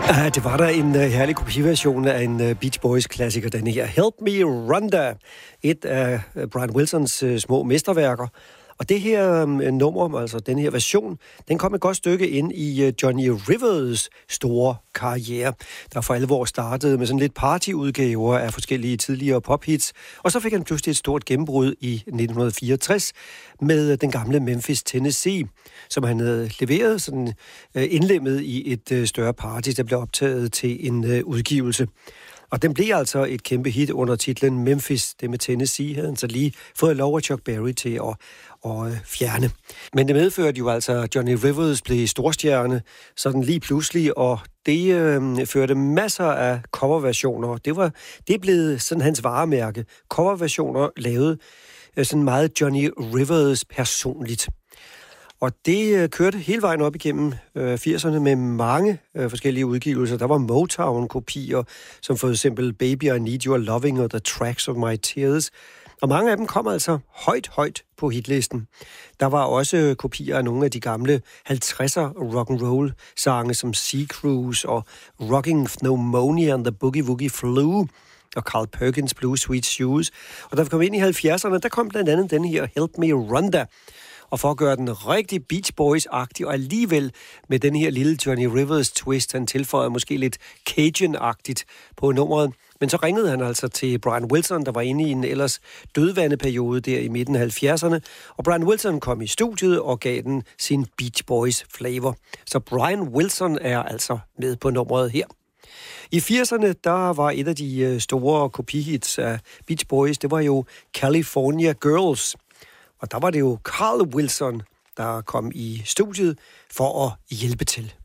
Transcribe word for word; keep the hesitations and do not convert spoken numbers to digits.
Ja, det var der en uh, herlig kopiversion af en uh, Beach Boys-klassiker, den her Help Me Rhonda, et af uh, Brian Wilsons uh, små mesterværker. Og det her um, nummer, altså den her version, den kom et godt stykke ind i uh, Johnny Rivers store karriere, der for alvor startede med sådan lidt partyudgaver af forskellige tidligere pophits, og så fik han pludselig et stort gennembrud i nitten fireogtres med uh, den gamle Memphis, Tennessee, som han havde leveret sådan uh, indlemmet i et uh, større party, der blev optaget til en uh, udgivelse. Og den blev altså et kæmpe hit under titlen Memphis. Det med Tennessee havde han så lige fået lov af Chuck Berry til at, at, at fjerne. Men det medførte jo altså, at Johnny Rivers blev storstjerne sådan lige pludselig, og det øh, førte masser af coverversioner. Det var det blev sådan hans varemærke. Coverversioner lavet øh, sådan meget Johnny Rivers personligt. Og det øh, kørte hele vejen op igennem øh, firserne med mange øh, forskellige udgivelser. Der var Motown-kopier, som for eksempel Baby, I Need Your Loving og The Tracks of My Tears. Og mange af dem kom altså højt, højt på hitlisten. Der var også kopier af nogle af de gamle halvtredser rock'n'roll-sange som Sea Cruise og Rocking Pneumonia and the Boogie Woogie Flu og Carl Perkins Blue Sweet Shoes. Og da vi kom ind i halvfjerdserne, der kom blandt andet den her Help Me Rhonda. Og for at gøre den rigtig Beach Boys-agtig, og alligevel med den her lille Johnny Rivers twist, han tilføjede måske lidt Cajun-agtigt på nummeret. Men så ringede han altså til Brian Wilson, der var inde i en ellers dødvandeperiode der i midten af halvfjerdserne. Og Brian Wilson kom i studiet og gav den sin Beach Boys-flavor. Så Brian Wilson er altså med på nummeret her. I firserne, der var et af de store kopihits af Beach Boys, det var jo California Girls. Og der var det jo Carl Wilson, der kom i studiet for at hjælpe til.